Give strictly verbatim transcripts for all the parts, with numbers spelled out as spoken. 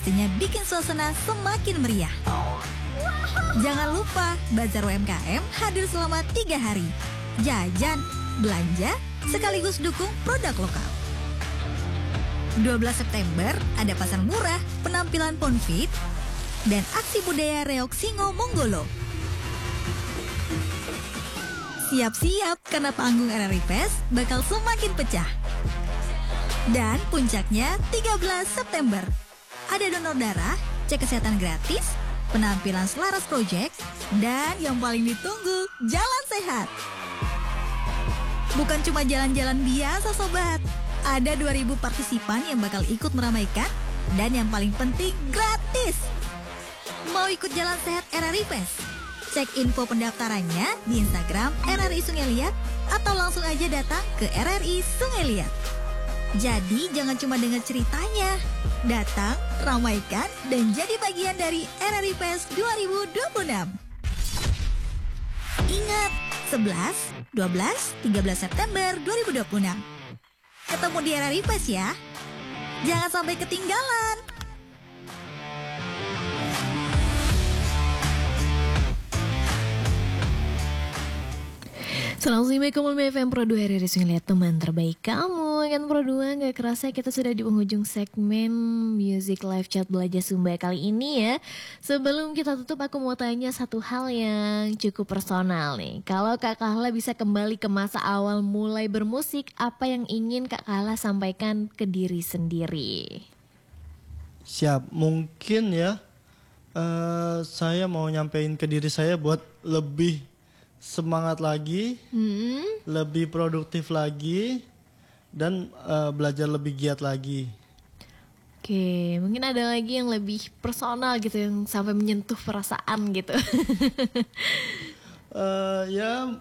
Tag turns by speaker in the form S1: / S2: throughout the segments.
S1: pastinya bikin suasana semakin meriah. Jangan lupa, Bazar U M K M hadir selama tiga hari. Jajan, belanja, sekaligus dukung produk lokal. dua belas September ada pasar murah, penampilan Ponfit, dan aksi budaya Reok Singo Monggolo. Siap-siap karena panggung R R I Fest bakal semakin pecah. Dan puncaknya tiga belas September. Ada donor darah, cek kesehatan gratis, penampilan Selaras Project, dan yang paling ditunggu, jalan sehat. Bukan cuma jalan-jalan biasa sobat. Ada dua ribu partisipan yang bakal ikut meramaikan, dan yang paling penting gratis. Mau ikut jalan sehat R R I Fest? Cek info pendaftarannya di Instagram R R I Sungai Liat atau langsung aja datang ke R R I Sungai Liat. Jadi jangan cuma dengar ceritanya, datang, ramaikan, dan jadi bagian dari R R I Fest dua ribu dua puluh enam. Ingat, sebelas, dua belas, tiga belas September dua ribu dua puluh enam. Ketemu di R R I Fest ya. Jangan sampai ketinggalan.
S2: Selamat siang Komul F M Pro dua R R I Sungai Liat, teman terbaik kamu. Kan Pro dua, gak kerasa kita sudah di penghujung segmen Music Live Chat Belajar Sumba kali ini ya. Sebelum kita tutup, aku mau tanya satu hal yang cukup personal nih. Kalau Kak Kahla bisa kembali ke masa awal mulai bermusik, apa yang ingin Kak Kahla sampaikan ke diri sendiri?
S3: Siap, mungkin ya uh, saya mau nyampein ke diri saya buat lebih semangat lagi, hmm. lebih produktif lagi, dan uh, belajar lebih giat lagi.
S2: Oke, mungkin ada lagi yang lebih personal gitu, yang sampai menyentuh perasaan gitu.
S3: uh, ya,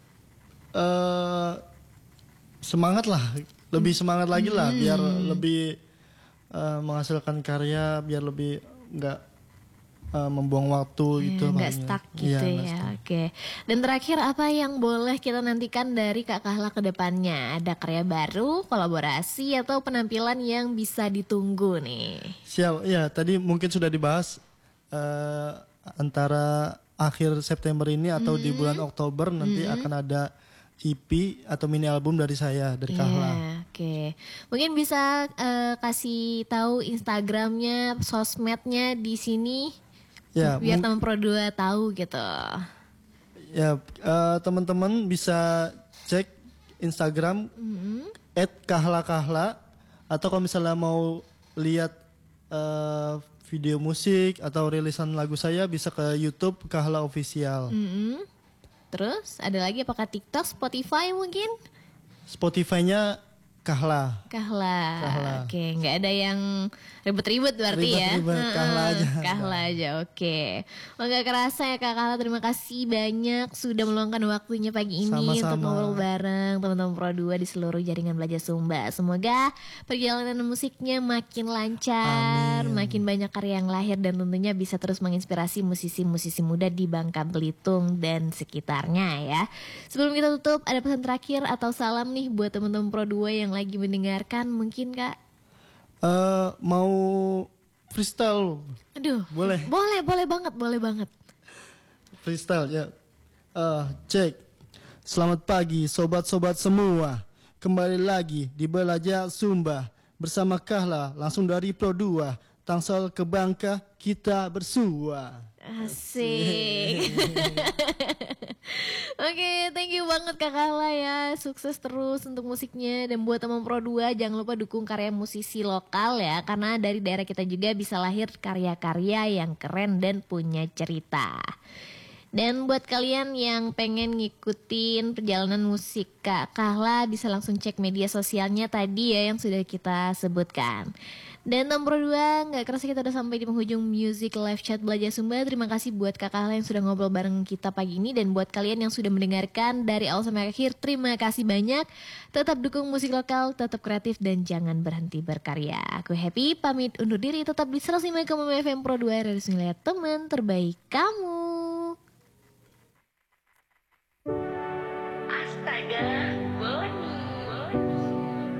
S3: uh, semangat lah, lebih semangat lagi lah, hmm. biar lebih uh, menghasilkan karya, biar lebih nggak Uh, membuang waktu gitu,
S2: nggak stuck gitu ya, ya. Stuck. Oke. Dan terakhir, apa yang boleh kita nantikan dari Kak Kahla ke depannya? Ada karya baru, kolaborasi, atau penampilan yang bisa ditunggu nih?
S3: Siap, ya tadi mungkin sudah dibahas uh, antara akhir September ini atau hmm. di bulan Oktober nanti hmm. akan ada E P atau mini album dari saya, dari Kahla.
S2: Yeah, oke, okay. Mungkin bisa uh, kasih tahu Instagramnya, sosmednya di sini. Ya, biar teman Pro dua tahu gitu.
S3: Ya, uh, teman-teman bisa cek Instagram mm-hmm. et kahla kahla, atau kalau misalnya mau lihat uh, video musik atau rilisan lagu saya bisa ke YouTube Kahla Official.
S2: Mm-hmm. Terus ada lagi apakah TikTok, Spotify mungkin?
S3: Spotify-nya Kahla.
S2: Kahla. Kahla. Oke, nggak ada yang ribet-ribet berarti
S3: ribet,
S2: ya.
S3: Ribet, Kahla aja.
S2: Kahla aja, oke. Oh, nggak kerasa ya Kak Kahla, terima kasih banyak sudah meluangkan waktunya pagi ini. Sama-sama. Untuk ngobrol bareng teman-teman Pro dua di seluruh jaringan Belajar Sumba. Semoga perjalanan musiknya makin lancar, Amin. Makin banyak karya yang lahir, dan tentunya bisa terus menginspirasi musisi-musisi muda di Bangka Belitung dan sekitarnya ya. Sebelum kita tutup, ada pesan terakhir atau salam nih buat teman-teman Pro dua yang lagi mendengarkan mungkin Kak?
S3: Uh, mau freestyle?
S2: Aduh,
S3: boleh?
S2: Boleh, boleh banget, boleh banget.
S3: Freestyle ya. Uh, cek. Selamat pagi sobat-sobat semua. Kembali lagi di Belajar Sumba bersama Kahla langsung dari Pro dua. Tangsel ke Bangka kita bersua.
S2: Asik. Oke, okay, thank you banget Kak Kahla ya. Sukses terus untuk musiknya. Dan buat teman Pro dua, jangan lupa dukung karya musisi lokal ya. Karena dari daerah kita juga bisa lahir karya-karya yang keren dan punya cerita. Dan buat kalian yang pengen ngikutin perjalanan musik Kak Kahla, bisa langsung cek media sosialnya tadi ya yang sudah kita sebutkan. Dan nomor dua, gak kerasa kita udah sampai di penghujung Music Live Chat Belajar Sumba. Terima kasih buat Kak Kahla yang sudah ngobrol bareng kita pagi ini. Dan buat kalian yang sudah mendengarkan dari awal sampai akhir, terima kasih banyak. Tetap dukung musik lokal, tetap kreatif, dan jangan berhenti berkarya. Aku Happy, pamit undur diri. Tetap di seratus lima koma lima F M Pro dua R R I Sungai Liat, teman terbaik kamu.